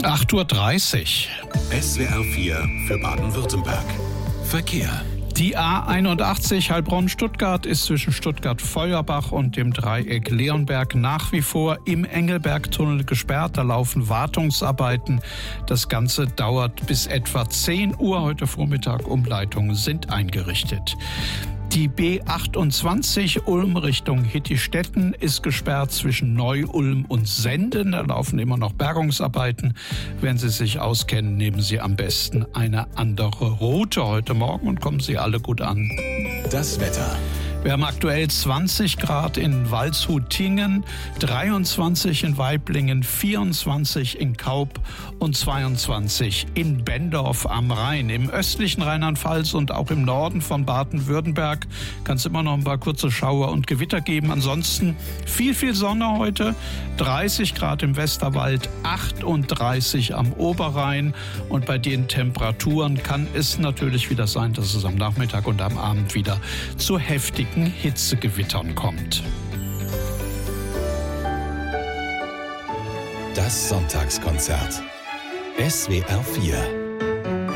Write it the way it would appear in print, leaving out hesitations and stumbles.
8:30 Uhr. SWR 4 für Baden-Württemberg. Verkehr. Die A81 Heilbronn-Stuttgart ist zwischen Stuttgart-Feuerbach und dem Dreieck Leonberg nach wie vor im Engelbergtunnel gesperrt. Da laufen Wartungsarbeiten. Das Ganze dauert bis etwa 10 Uhr heute Vormittag. Umleitungen sind eingerichtet. Die B28 Ulm Richtung Hittistetten ist gesperrt zwischen Neu-Ulm und Senden. Da laufen immer noch Bergungsarbeiten. Wenn Sie sich auskennen, nehmen Sie am besten eine andere Route heute Morgen und kommen Sie alle gut an. Das Wetter. Wir haben aktuell 20 Grad in Waldshut-Tiengen, 23 in Waiblingen, 24 in Kaup und 22 in Bendorf am Rhein. Im östlichen Rheinland-Pfalz und auch im Norden von Baden-Württemberg kann es immer noch ein paar kurze Schauer und Gewitter geben. Ansonsten viel Sonne heute, 30 Grad im Westerwald, 38 am Oberrhein. Und bei den Temperaturen kann es natürlich wieder sein, dass es am Nachmittag und am Abend wieder zu heftigen Hitzegewittern kommt. Das Sonntagskonzert. SWR 4